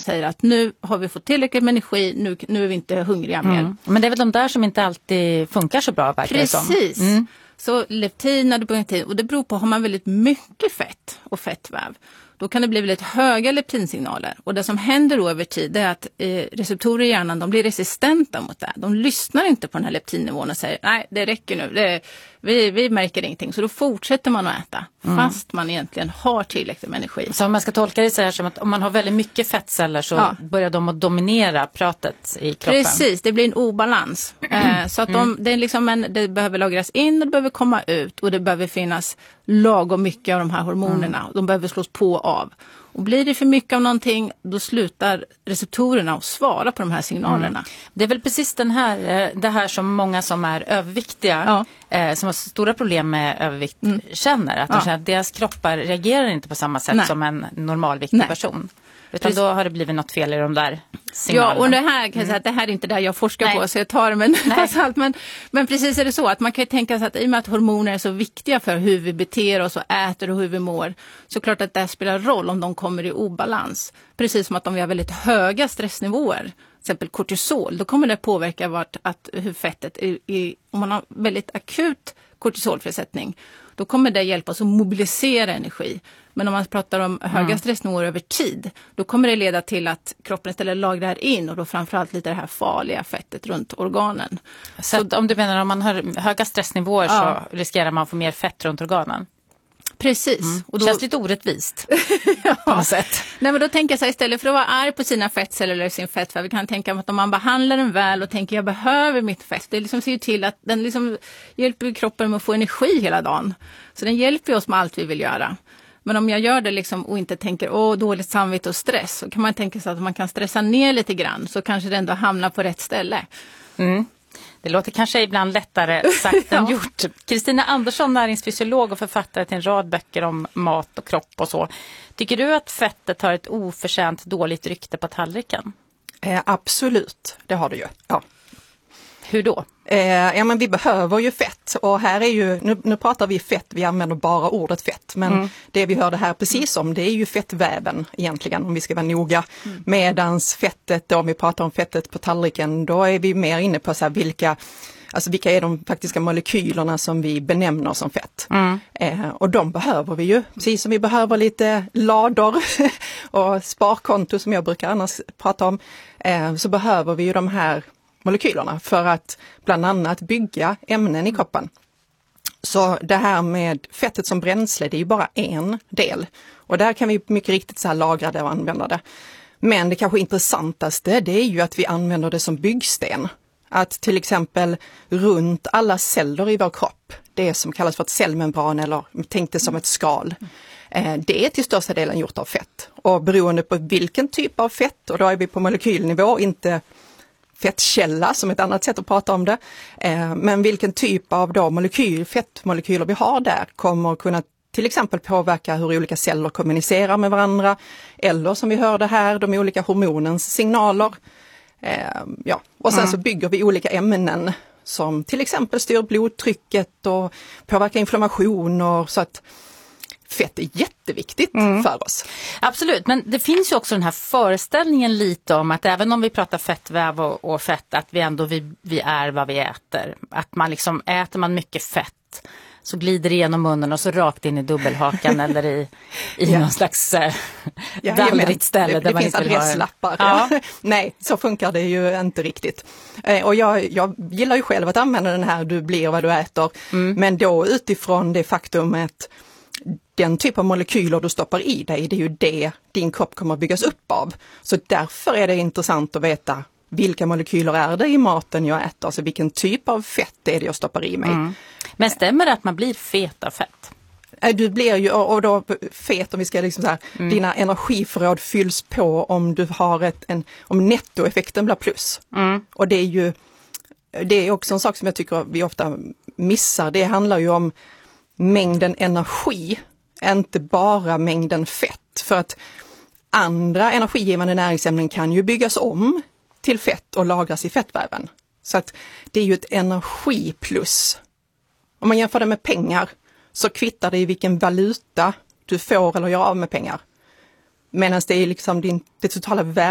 och säger att nu har vi fått tillräckligt med energi, nu är vi inte hungriga mer. Men det är väl de där som inte alltid funkar så bra, verkar det som. Precis. Så leptin, adipoktin, och det beror på, har man väldigt mycket fett och fettväv, då kan det bli väldigt höga leptinsignaler. Och det som händer då över tid är att receptorer i hjärnan, de blir resistenta mot det. De lyssnar inte på den här leptinnivån och säger nej, det räcker nu. Vi märker ingenting. Så då fortsätter man att äta fast man egentligen har tillräckligt med energi. Så om man ska tolka det så här som att om man har väldigt mycket fettceller så börjar de att dominera pratet i kroppen. Precis, det blir en obalans. Så att det, är liksom det behöver lagras in och det behöver komma ut och det behöver finnas lagom mycket av de här hormonerna. De behöver slås på av. Och blir det för mycket av någonting, då slutar receptorerna att svara på de här signalerna. Det är väl precis det här som många som är överviktiga, som har stora problem med övervikt, känner. Att de känner att deras kroppar reagerar inte på samma sätt som en normalviktig person. Utan då har det blivit något fel i de där signalerna. Ja, och det här kan jag säga att det här är inte där jag forskar på, så jag tar det. Men precis är det så att man kan ju tänka sig att i och med att hormoner är så viktiga för hur vi beter oss och äter och hur vi mår, så klart att det spelar roll om de kommer i obalans. Precis som att om vi har väldigt höga stressnivåer, till exempel kortisol, då kommer det påverka hur fettet om man har väldigt akut kortisolfrisättning, då kommer det hjälpa oss att mobilisera energi. Men om man pratar om höga stressnivåer över tid, då kommer det leda till att kroppen istället lagrar in och då framförallt lite det här farliga fettet runt organen. Så om du menar om man har höga stressnivåer så riskerar man att få mer fett runt organen? Precis. Och då känns lite orättvist på något sätt. Nej, men då tänker jag så här, istället för att vara arg på sina fettceller eller sin fettväv, vi kan tänka att om man behandlar den väl och tänker jag behöver mitt fett, det liksom ser ju till att den liksom hjälper kroppen med att få energi hela dagen. Så den hjälper oss med allt vi vill göra. Men om jag gör det liksom och inte tänker dåligt samvete och stress, så kan man tänka sig att man kan stressa ner lite grann, så kanske det ändå hamnar på rätt ställe. Det låter kanske ibland lättare sagt än gjort. Kristina Andersson, näringsfysiolog och författare till en rad böcker om mat och kropp och så. Tycker du att fettet har ett oförtjänt dåligt rykte på tallriken? Absolut, det har det ju. Ja. Hur då? Men vi behöver ju fett, och här är ju, nu pratar vi fett, vi använder bara ordet fett, men det vi hörde här precis om, det är ju fettväven egentligen, om vi ska vara noga. Medans fettet, om vi pratar om fettet på tallriken, då är vi mer inne på så här, vilka är de faktiska molekylerna som vi benämner som fett. Och de behöver vi ju, precis som vi behöver lite lador och sparkonto som jag brukar annars prata om, så behöver vi ju de här molekylerna för att bland annat bygga ämnen i kroppen. Så det här med fettet som bränsle, det är ju bara en del. Och där kan vi mycket riktigt så här lagra det och använda det. Men det kanske intressantaste, det är ju att vi använder det som byggsten. Att till exempel runt alla celler i vår kropp, det som kallas för ett cellmembran eller tänk det som ett skal, det är till största delen gjort av fett. Och beroende på vilken typ av fett, och då är vi på molekylnivå, inte fettkälla som ett annat sätt att prata om det. Men vilken typ av fettmolekyler vi har där kommer kunna till exempel påverka hur olika celler kommunicerar med varandra. Eller som vi hörde här, de olika hormonens signaler. Och sen så bygger vi olika ämnen som till exempel styr blodtrycket och påverkar inflammation, och så att fett är jätteviktigt för oss. Absolut, men det finns ju också den här föreställningen lite om att även om vi pratar fettväv och fett, att vi ändå vi är vad vi äter. Att man liksom, äter man mycket fett så glider det genom munnen och så rakt in i dubbelhakan eller i någon slags dammrigt ställe. Det finns adresslappar. Ja. Nej, så funkar det ju inte riktigt. Och jag gillar ju själv att använda den här du blir vad du äter. Men då utifrån det faktumet den typ av molekyler du stoppar i dig, det är ju det din kropp kommer att byggas upp av. Så därför är det intressant att veta vilka molekyler är det i maten jag äter, alltså vilken typ av fett är det jag stoppar i mig. Men stämmer det att man blir fet av fett? Du blir ju, och då fet, om vi ska liksom så här, dina energiförråd fylls på om du har om nettoeffekten blir plus. Och det är också en sak som jag tycker vi ofta missar. Det handlar ju om mängden energi, inte bara mängden fett. För att andra energigivande näringsämnen kan ju byggas om till fett och lagras i fettväven. Så att det är ju ett energiplus. Om man jämför det med pengar så kvittar det i vilken valuta du får eller gör av med pengar. Medan det är liksom det totala värdet